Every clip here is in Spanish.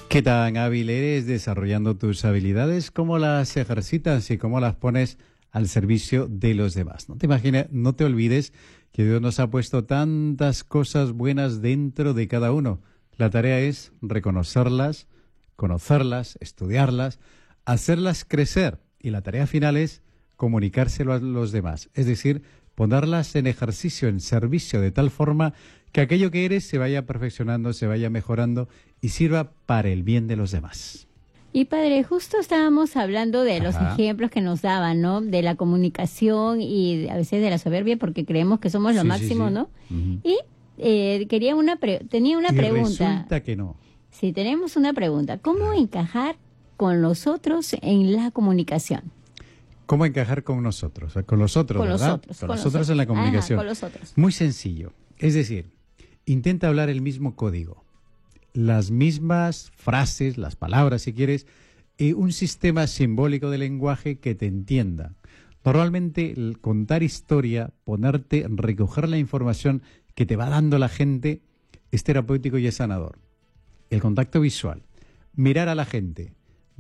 ¿Qué tan hábil eres desarrollando tus habilidades? ¿Cómo las ejercitas y cómo las pones al servicio de los demás? No te olvides que Dios nos ha puesto tantas cosas buenas dentro de cada uno. La tarea es reconocerlas, conocerlas, estudiarlas, hacerlas crecer. Y la tarea final es comunicárselo a los demás. Es decir, ponerlas en ejercicio, en servicio, de tal forma que aquello que eres se vaya perfeccionando, se vaya mejorando y sirva para el bien de los demás. Y padre, justo estábamos hablando de los ejemplos que nos daban, ¿no? De la comunicación y a veces de la soberbia, porque creemos que somos lo máximo, sí. ¿No? Uh-huh. Y tenía una pregunta. Resulta que no. Sí, tenemos una pregunta. ¿Cómo encajar con los otros en la comunicación? ¿Cómo encajar con nosotros? Con los otros, con ¿verdad? Con los otros en la comunicación. Con los otros. Muy sencillo. Es decir, intenta hablar el mismo código, las mismas frases, las palabras, si quieres, y un sistema simbólico de lenguaje que te entienda. Normalmente, el contar historia, recoger la información que te va dando la gente, es terapéutico y es sanador. El contacto visual, mirar a la gente,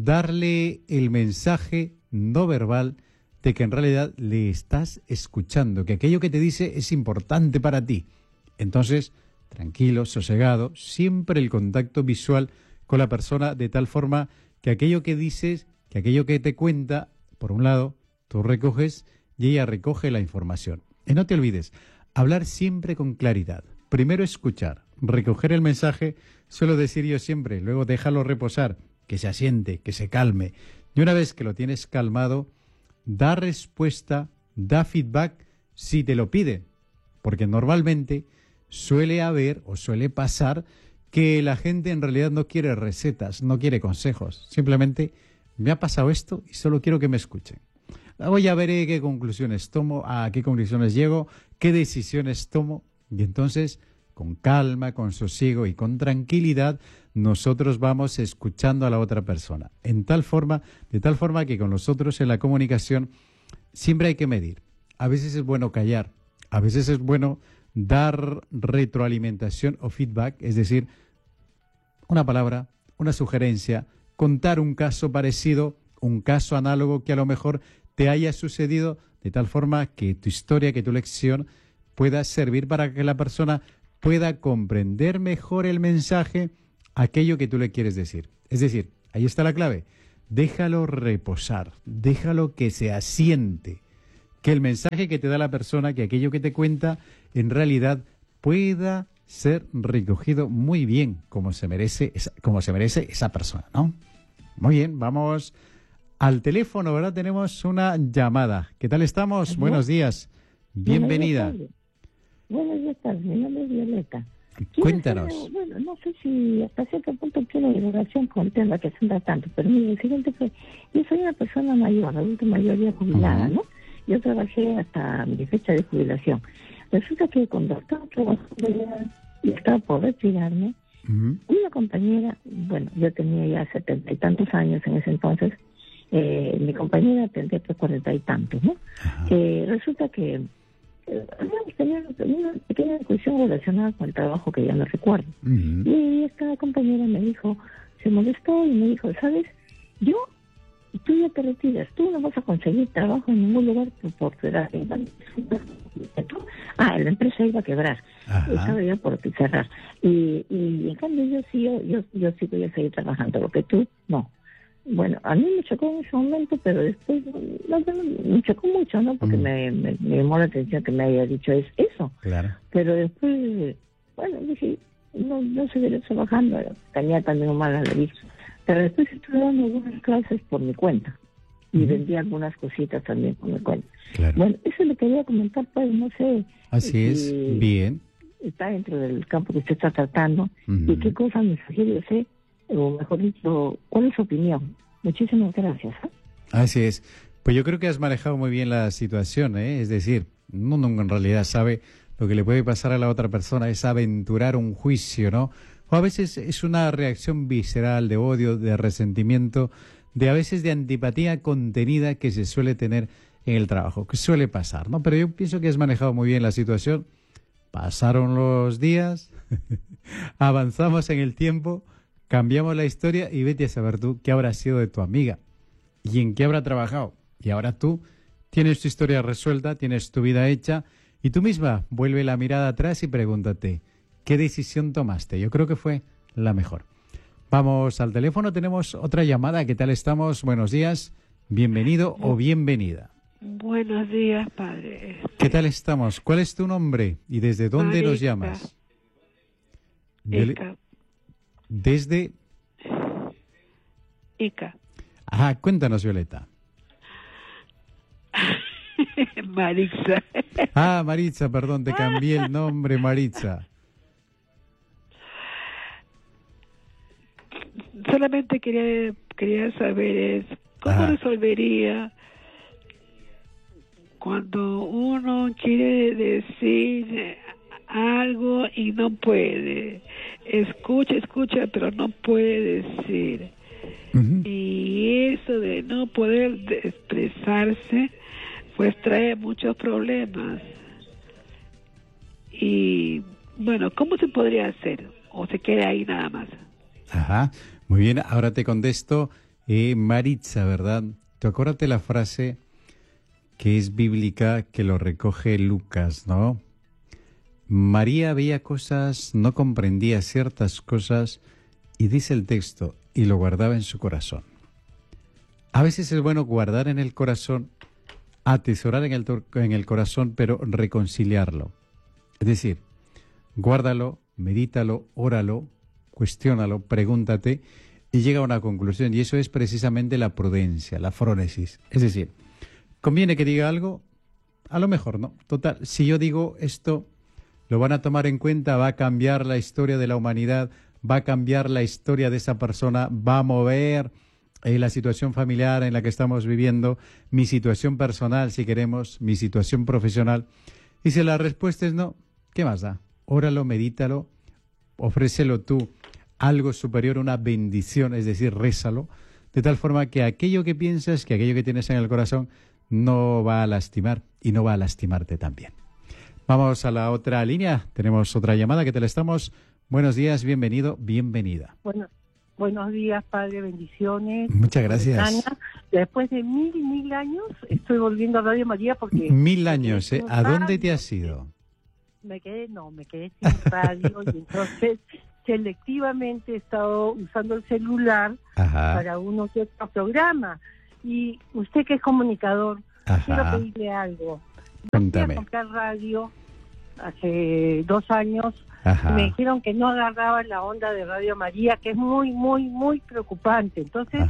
darle el mensaje no verbal de que en realidad le estás escuchando, que aquello que te dice es importante para ti. Entonces, tranquilo, sosegado, siempre el contacto visual con la persona de tal forma que aquello que dices, que aquello que te cuenta, por un lado, tú recoges y ella recoge la información. Y no te olvides, hablar siempre con claridad. Primero escuchar, recoger el mensaje, suelo decir yo siempre, luego déjalo reposar, que se asiente, que se calme. Y una vez que lo tienes calmado, da respuesta, da feedback si te lo pide, porque normalmente suele haber o suele pasar que la gente en realidad no quiere recetas, no quiere consejos. Simplemente me ha pasado esto y solo quiero que me escuchen. Luego ya veré qué conclusiones tomo, a qué conclusiones llego, qué decisiones tomo. Y entonces, con calma, con sosiego y con tranquilidad, nosotros vamos escuchando a la otra persona. De tal forma que con los otros en la comunicación siempre hay que medir. A veces es bueno callar, a veces es bueno dar retroalimentación o feedback, es decir, una palabra, una sugerencia, contar un caso parecido, un caso análogo que a lo mejor te haya sucedido, de tal forma que tu historia, que tu lección pueda servir para que la persona pueda comprender mejor el mensaje, aquello que tú le quieres decir. Es decir, ahí está la clave, déjalo reposar, déjalo que se asiente, que el mensaje que te da la persona, que aquello que te cuenta, en realidad pueda ser recogido muy bien, como se merece esa persona, ¿no? Muy bien, vamos al teléfono, ¿verdad? Tenemos una llamada. ¿Qué tal estamos? ¿Aló? Buenos días. Bienvenida. Buenos días, mi nombre es Violeta. Cuéntanos. Bueno, no sé si hasta cierto punto tiene relación con el tema que se anda tanto, pero mire, el siguiente fue, yo soy una persona mayor, adulta mayor ya jubilada, ¿no? Yo trabajé hasta mi fecha de jubilación. Resulta que cuando estaba trabajando y estaba por retirarme, una compañera, bueno, yo tenía ya 70 y tantos años en ese entonces, mi compañera tendría que 40 y tantos, ¿no? Resulta que habíamos tenido una pequeña discusión relacionada con el trabajo que ya no recuerdo. Y esta compañera me dijo, se molestó y me dijo, ¿sabes? Tú ya te retiras, tú no vas a conseguir trabajo en ningún lugar por tu edad. La empresa iba a quebrar, estaba ya por cerrar. Y en cambio yo sí voy a seguir trabajando, lo que tú no. Bueno, a mí me chocó en ese momento, pero después me chocó mucho, ¿no? Porque me llamó la atención que me haya dicho eso. Claro. Pero después, bueno, dije, no seguiré trabajando, tenía también mala nariz. Pero después estuve dando algunas clases por mi cuenta y vendí algunas cositas también por mi cuenta. Claro. Bueno, eso le quería comentar, pues, no sé. Así es, bien. Está dentro del campo que usted está tratando y qué cosas me sugiere usted, o mejor dicho, ¿cuál es su opinión? Muchísimas gracias. Así es. Pues yo creo que has manejado muy bien la situación, ¿eh? Es decir, uno en realidad sabe lo que le puede pasar a la otra persona, es aventurar un juicio, ¿no? O a veces es una reacción visceral de odio, de resentimiento, a veces de antipatía contenida que se suele tener en el trabajo, que suele pasar, ¿no? Pero yo pienso que has manejado muy bien la situación. Pasaron los días, avanzamos en el tiempo, cambiamos la historia y vete a saber tú qué habrá sido de tu amiga y en qué habrá trabajado. Y ahora tú tienes tu historia resuelta, tienes tu vida hecha y tú misma vuelve la mirada atrás y pregúntate, ¿qué decisión tomaste? Yo creo que fue la mejor. Vamos al teléfono, tenemos otra llamada. ¿Qué tal estamos? Buenos días, bienvenido o bienvenida. Buenos días, padre. ¿Qué tal estamos? ¿Cuál es tu nombre y desde dónde nos llamas? Desde Ica. Ah, cuéntanos, Violeta. Maritza. Ah, Maritza, perdón, te cambié el nombre, Maritza. Solamente quería saber cómo resolvería cuando uno quiere decir algo y no puede. Escucha, pero no puede decir. Uh-huh. Y eso de no poder expresarse, pues trae muchos problemas. Y bueno, ¿cómo se podría hacer? ¿O se queda ahí nada más? Ajá, muy bien, ahora te contesto. Maritza, ¿verdad? Tú acuérdate la frase que es bíblica, que lo recoge Lucas, ¿no? María veía cosas, no comprendía ciertas cosas, y dice el texto, y lo guardaba en su corazón. A veces es bueno guardar en el corazón, atesorar en el corazón, pero reconciliarlo. Es decir, guárdalo, medítalo, óralo, cuestiónalo, pregúntate, y llega a una conclusión, y eso es precisamente la prudencia, la frónesis. Es decir, ¿conviene que diga algo? A lo mejor no. Total, si yo digo esto, lo van a tomar en cuenta, va a cambiar la historia de la humanidad, va a cambiar la historia de esa persona, va a mover la situación familiar en la que estamos viviendo, mi situación personal, si queremos, mi situación profesional. Y si la respuesta es no, ¿qué más da? Óralo, medítalo, ofrécelo tú algo superior, una bendición, es decir, rézalo, de tal forma que aquello que piensas, que aquello que tienes en el corazón, no va a lastimar y no va a lastimarte también. Vamos a la otra línea. Tenemos otra llamada que te la estamos. Buenos días, bienvenido, bienvenida. Bueno, buenos días, padre, bendiciones. Muchas gracias. Ana, después de mil años estoy volviendo a Radio María porque... 1000 años, ¿eh? ¿A dónde te has ido? Me quedé sin radio y entonces selectivamente he estado usando el celular para uno que otro programa. Y usted que es comunicador, quiero pedirle algo. Fui a comprar radio hace 2 años. Me dijeron que no agarraba la onda de Radio María, que es muy, muy, muy preocupante. Entonces,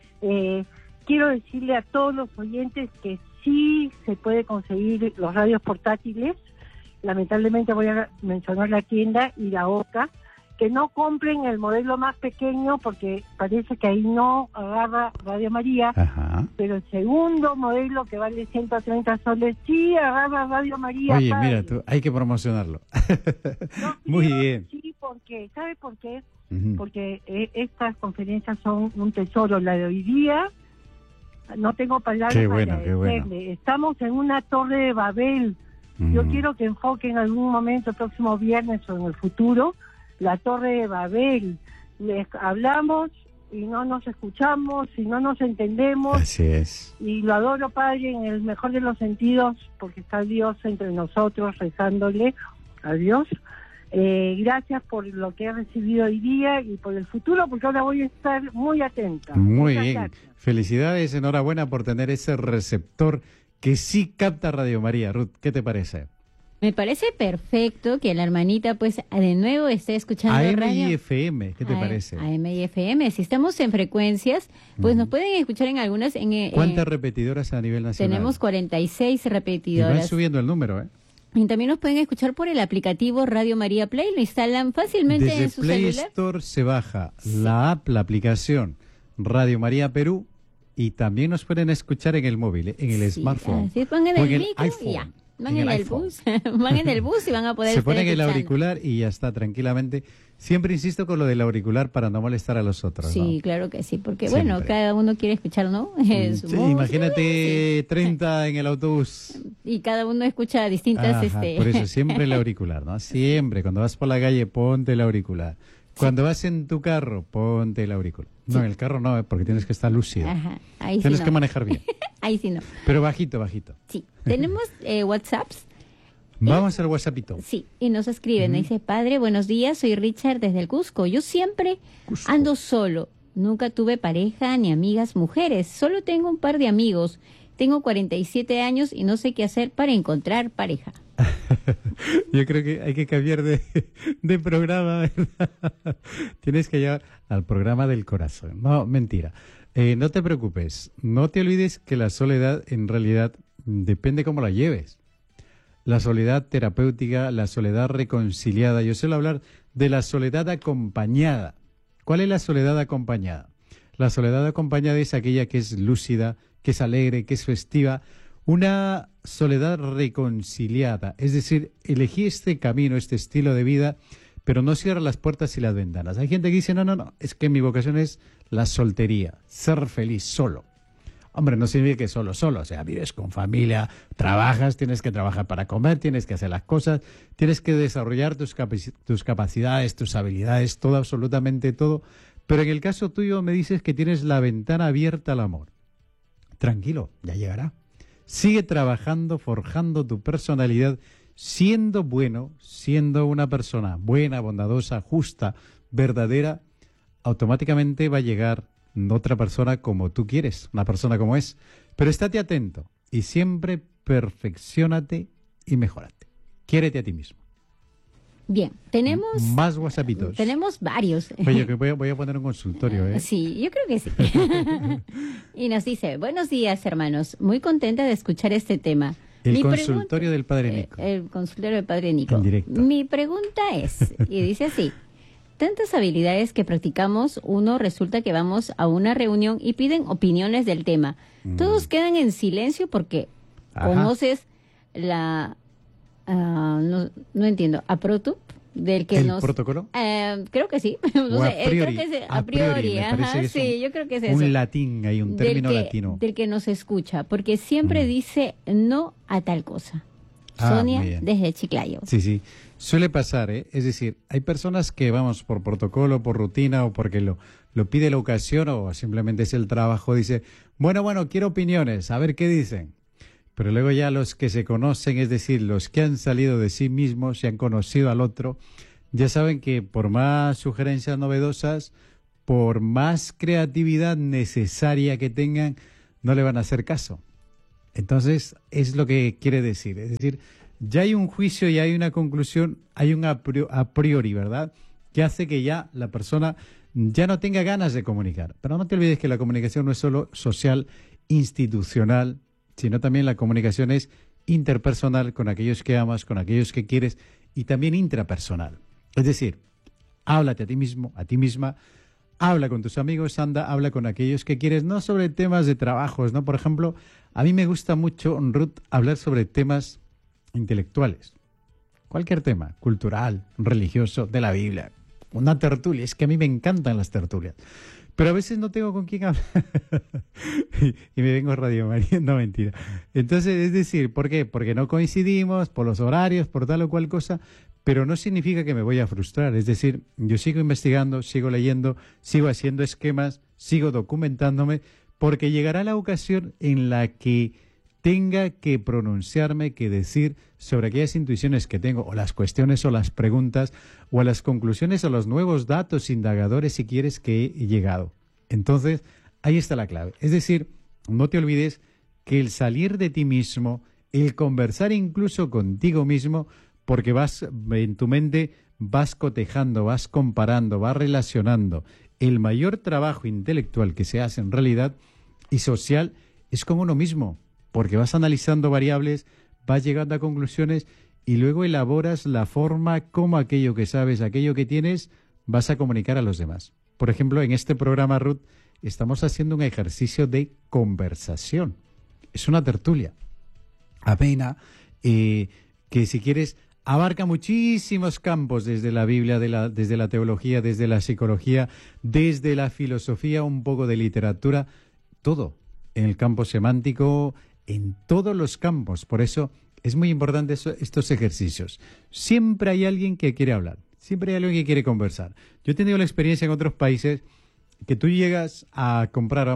quiero decirle a todos los oyentes que sí se puede conseguir los radios portátiles. Lamentablemente voy a mencionar la tienda y la otra, que no compren el modelo más pequeño porque parece que ahí no agarra Radio María, pero el segundo modelo que vale 130 soles sí agarra Radio María. Oye, mira, tú, hay que promocionarlo. Muy bien. Sí, porque, ¿sabe por qué? Porque estas conferencias son un tesoro. La de hoy día, no tengo palabras para decirle. Estamos en una torre de Babel. Yo quiero que enfoque en algún momento, el próximo viernes o en el futuro, la Torre de Babel. Les hablamos y no nos escuchamos y no nos entendemos. Así es. Y lo adoro, Padre, en el mejor de los sentidos, porque está Dios entre nosotros, rezándole a Dios. Gracias por lo que he recibido hoy día y por el futuro, porque ahora voy a estar muy atenta. Muy bien. Gracias. Felicidades, enhorabuena por tener ese receptor que sí capta Radio María. Ruth, ¿qué te parece? Me parece perfecto que la hermanita pues de nuevo esté escuchando AM radio. y FM, ¿qué te parece? AM y FM, si estamos en frecuencias, pues nos pueden escuchar en algunas. ¿Cuántas repetidoras a nivel nacional? Tenemos 46 repetidoras. Y van subiendo el número, ¿eh? Y también nos pueden escuchar por el aplicativo Radio María Play, lo instalan fácilmente desde en su Play celular. Store se baja la app, la aplicación Radio María Perú, y también nos pueden escuchar en el móvil, en el smartphone. Así pongan el micro iPhone, y ya. Van en el bus, van en el bus y van a poder se ponen el escuchando. auricular y ya está, tranquilamente. Siempre insisto con lo del auricular para no molestar a los otros. Sí, ¿no? Claro que sí, porque Siempre. bueno, cada uno quiere escuchar, ¿no? Su música, imagínate 30 en el autobús. Y cada uno escucha distintas... Por eso siempre el auricular, ¿no? Siempre, cuando vas por la calle, ponte el auricular. Cuando vas en tu carro, ponte el auricular. No, en el carro no, porque tienes que estar lúcido. Ajá, ahí tienes sí no. que manejar bien. Ahí sí no. Pero bajito, bajito. Sí, tenemos WhatsApps. Vamos al WhatsAppito. Sí, y nos escriben, dice, padre, buenos días, soy Richard desde el Cusco. Yo siempre ando solo, nunca tuve pareja ni amigas mujeres, solo tengo un par de amigos. Tengo 47 años y no sé qué hacer para encontrar pareja. Yo creo que hay que cambiar de programa, ¿verdad? Tienes que llevar al programa del corazón. No, mentira. No te preocupes, no te olvides que la soledad en realidad depende cómo la lleves. La soledad terapéutica, la soledad reconciliada. Yo suelo hablar de la soledad acompañada. ¿Cuál es la soledad acompañada? La soledad acompañada es aquella que es lúcida, que es alegre, que es festiva. Una soledad reconciliada. Es decir, elegí este camino, este estilo de vida, pero no cierra las puertas y las ventanas. Hay gente que dice, no, es que mi vocación es la soltería, ser feliz solo. Hombre, no significa que solo, o sea, vives con familia, trabajas, tienes que trabajar para comer, tienes que hacer las cosas, tienes que desarrollar tus capacidades, tus habilidades, todo, absolutamente todo. Pero en el caso tuyo me dices que tienes la ventana abierta al amor. Tranquilo, ya llegará. Sigue trabajando, forjando tu personalidad, siendo bueno, siendo una persona buena, bondadosa, justa, verdadera, automáticamente va a llegar otra persona como tú quieres, una persona como es. Pero estate atento y siempre perfecciónate y mejórate. Quiérete a ti mismo. Bien, tenemos... Más WhatsAppitos. Tenemos varios. Oye, que voy a poner un consultorio, ¿eh? Sí, yo creo que sí. Y nos dice, buenos días, hermanos. Muy contenta de escuchar este tema. El consultorio del Padre Nico. El consultorio del Padre Nico. En directo. Mi pregunta es, y dice así, tantas habilidades que practicamos, uno resulta que vamos a una reunión y piden opiniones del tema. Todos quedan en silencio porque conoces la... no entiendo, ¿Aprotup? Del que ¿El nos... protocolo? Creo que sí. No sé, a priori, creo que es, a priori, ajá, que sí, yo creo que es eso. Un latín, hay un término latino. Del que nos escucha, porque siempre dice no a tal cosa. Ah, Sonia, muy bien. desde Chiclayo. Sí, suele pasar, ¿eh? Es decir, hay personas que vamos por protocolo, por rutina o porque lo pide la ocasión o simplemente es el trabajo, dice, bueno, quiero opiniones, a ver qué dicen. Pero luego ya los que se conocen, es decir, los que han salido de sí mismos y han conocido al otro, ya saben que por más sugerencias novedosas, por más creatividad necesaria que tengan, no le van a hacer caso. Entonces, es lo que quiere decir. Es decir, ya hay un juicio y hay una conclusión, hay un a priori, ¿verdad? Que hace que ya la persona ya no tenga ganas de comunicar. Pero no te olvides que la comunicación no es solo social, institucional, sino también la comunicación es interpersonal con aquellos que amas, con aquellos que quieres y también intrapersonal. Es decir, háblate a ti mismo, a ti misma, habla con tus amigos, habla con aquellos que quieres, no sobre temas de trabajos, ¿no? Por ejemplo, a mí me gusta mucho, Ruth, hablar sobre temas intelectuales. Cualquier tema, cultural, religioso, de la Biblia, una tertulia. Es que a mí me encantan las tertulias. Pero a veces no tengo con quién hablar. y me vengo a Radio María. No, mentira. Entonces, es decir, ¿por qué? Porque no coincidimos, por los horarios, por tal o cual cosa, pero no significa que me voy a frustrar. Es decir, yo sigo investigando, sigo leyendo, sigo haciendo esquemas, sigo documentándome, porque llegará la ocasión en la que tenga que pronunciarme, que decir sobre aquellas intuiciones que tengo, o las cuestiones o las preguntas, o a las conclusiones o los nuevos datos indagadores, si quieres, que he llegado. Entonces, ahí está la clave. Es decir, no te olvides que el salir de ti mismo, el conversar incluso contigo mismo, porque vas en tu mente, vas cotejando, vas comparando, vas relacionando. El mayor trabajo intelectual que se hace en realidad y social es con uno mismo, porque vas analizando variables, vas llegando a conclusiones y luego elaboras la forma como aquello que sabes, aquello que tienes, vas a comunicar a los demás. Por ejemplo, en este programa, Ruth, estamos haciendo un ejercicio de conversación. Es una tertulia amena, que si quieres abarca muchísimos campos, desde la Biblia, desde la teología, desde la psicología, desde la filosofía, un poco de literatura, todo en el campo semántico, en todos los campos. Por eso es muy importante estos ejercicios. Siempre hay alguien que quiere hablar, Siempre hay alguien que quiere conversar. Yo he tenido la experiencia en otros países que tú llegas a comprar,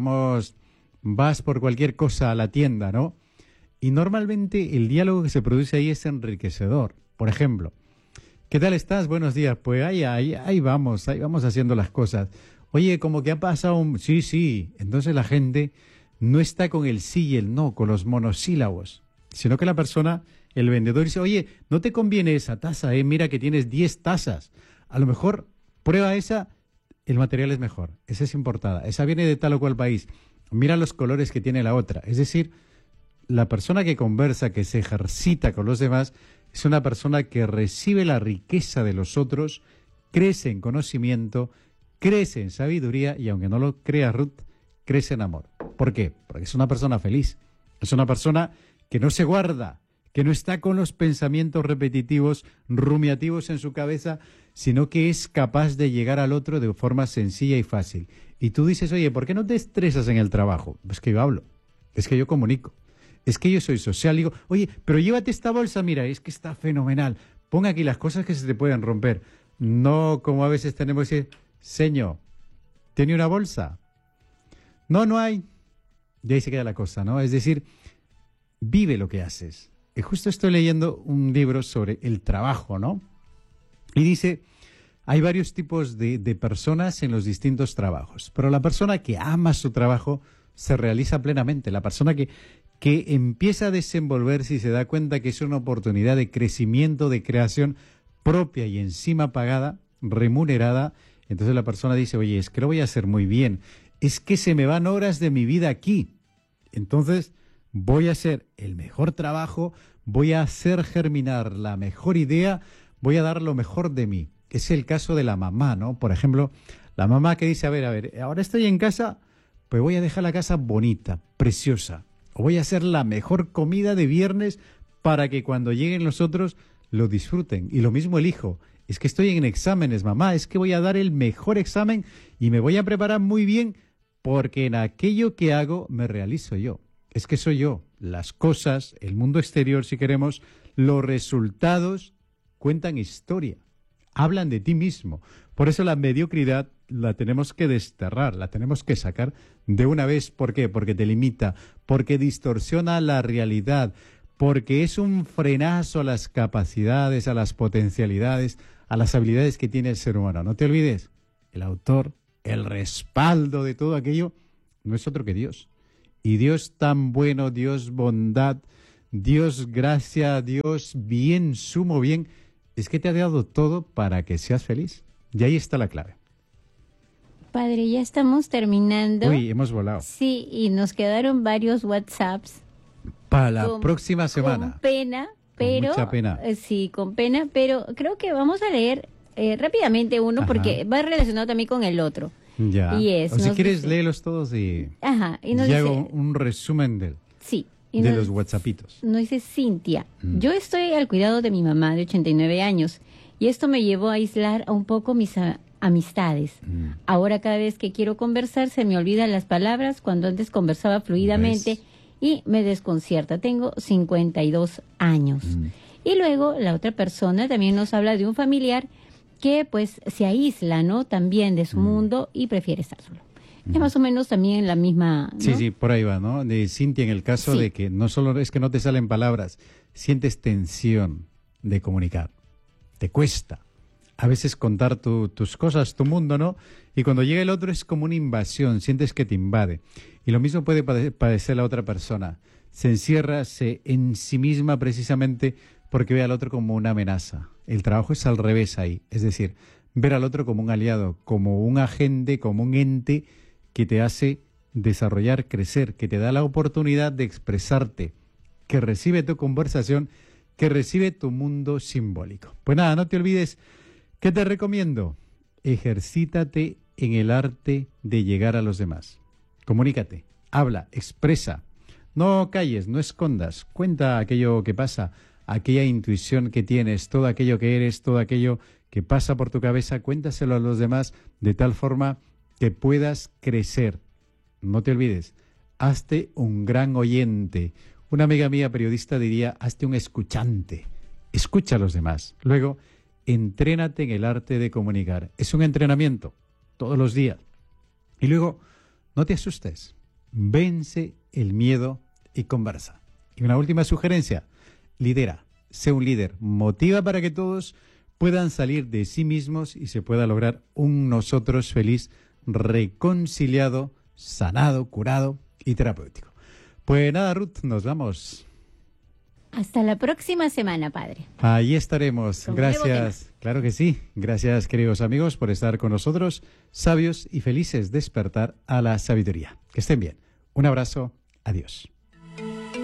vas por cualquier cosa a la tienda, ¿no? Y normalmente el diálogo que se produce ahí es enriquecedor. Por ejemplo, ¿qué tal estás? Buenos días. Pues ahí vamos haciendo las cosas. Oye, como que ha pasado un... Sí. Entonces la gente no está con el sí y el no, con los monosílabos, sino que la persona, el vendedor dice, oye, no te conviene esa taza, mira que tienes 10 tazas. A lo mejor prueba esa, el material es mejor, esa es importada, esa viene de tal o cual país. Mira los colores que tiene la otra. Es decir, la persona que conversa, que se ejercita con los demás, es una persona que recibe la riqueza de los otros, crece en conocimiento, crece en sabiduría y, aunque no lo crea Ruth, crece en amor. ¿Por qué? Porque es una persona feliz. Es una persona que no se guarda, que no está con los pensamientos repetitivos, rumiativos en su cabeza, sino que es capaz de llegar al otro de forma sencilla y fácil. Y tú dices, oye, ¿por qué no te estresas en el trabajo? Es que yo hablo, es que yo comunico, es que yo soy social. Digo, oye, pero llévate esta bolsa, mira, es que está fenomenal. Pon aquí las cosas que se te pueden romper. No como a veces tenemos que decir, señor, ¿tiene una bolsa? No hay. Y ahí se queda la cosa, ¿no? Es decir, vive lo que haces. Y justo estoy leyendo un libro sobre el trabajo, ¿no? Y dice, hay varios tipos de personas en los distintos trabajos, pero la persona que ama su trabajo se realiza plenamente. La persona que empieza a desenvolverse y se da cuenta que es una oportunidad de crecimiento, de creación propia y encima pagada, remunerada. Entonces la persona dice, oye, es que lo voy a hacer muy bien. Es que se me van horas de mi vida aquí. Entonces voy a hacer el mejor trabajo, voy a hacer germinar la mejor idea, voy a dar lo mejor de mí. Es el caso de la mamá, ¿no? Por ejemplo, la mamá que dice, a ver, ahora estoy en casa, pues voy a dejar la casa bonita, preciosa. O voy a hacer la mejor comida de viernes para que cuando lleguen los otros lo disfruten. Y lo mismo el hijo. Es que estoy en exámenes, mamá, es que voy a dar el mejor examen y me voy a preparar muy bien porque en aquello que hago me realizo yo. Es que soy yo. Las cosas, el mundo exterior, si queremos, los resultados cuentan historia. Hablan de ti mismo. Por eso la mediocridad la tenemos que desterrar, la tenemos que sacar de una vez. ¿Por qué? Porque te limita, porque distorsiona la realidad, porque es un frenazo a las capacidades, a las potencialidades, a las habilidades que tiene el ser humano. No te olvides, el autor, el respaldo de todo aquello, no es otro que Dios. Y Dios tan bueno, Dios bondad, Dios gracia, Dios bien, sumo bien, es que te ha dado todo para que seas feliz. Y ahí está la clave. Padre, ya estamos terminando. Uy, hemos volado. Sí, y nos quedaron varios WhatsApps. Para la próxima semana. Con pena, pero... Con mucha pena. Sí, con pena, pero creo que vamos a leer rápidamente uno. Ajá. Porque va relacionado también con el otro. Ya. Y es, o si quieres, léelos todos y hago un resumen de los WhatsAppitos. Nos dice Cintia, yo estoy al cuidado de mi mamá de 89 años y esto me llevó a aislar un poco mis amistades. Ahora cada vez que quiero conversar se me olvidan las palabras cuando antes conversaba fluidamente y me desconcierta. Tengo 52 años. Y luego la otra persona también nos habla de un familiar que pues se aísla, ¿no? También de su mundo y prefiere estar solo. Es más o menos también la misma, ¿no? Sí, por ahí va, ¿no? De Cintia, en el caso de que no solo es que no te salen palabras, sientes tensión de comunicar. Te cuesta a veces contar tus cosas, tu mundo, ¿no? Y cuando llega el otro es como una invasión, sientes que te invade. Y lo mismo puede padecer la otra persona. Se encierra en sí misma precisamente porque ve al otro como una amenaza. El trabajo es al revés ahí, es decir, ver al otro como un aliado, como un agente, como un ente que te hace desarrollar, crecer, que te da la oportunidad de expresarte, que recibe tu conversación, que recibe tu mundo simbólico. Pues nada, no te olvides, ¿qué te recomiendo? Ejercítate en el arte de llegar a los demás. Comunícate, habla, expresa. No calles, no escondas, cuenta aquello que pasa, aquella intuición que tienes, todo aquello que eres, todo aquello que pasa por tu cabeza, cuéntaselo a los demás de tal forma que puedas crecer. No te olvides, hazte un gran oyente. Una amiga mía periodista diría, hazte un escuchante. Escucha a los demás. Luego, entrénate en el arte de comunicar. Es un entrenamiento todos los días. Y luego, no te asustes, vence el miedo y conversa. Y una última sugerencia, lidera, sé un líder, motiva para que todos puedan salir de sí mismos y se pueda lograr un nosotros feliz, reconciliado, sanado, curado y terapéutico. Pues nada, Ruth, nos vamos. Hasta la próxima semana, padre. Ahí estaremos. Gracias. Claro que sí. Gracias, queridos amigos, por estar con nosotros. Sabios y felices despertar a la sabiduría. Que estén bien. Un abrazo. Adiós.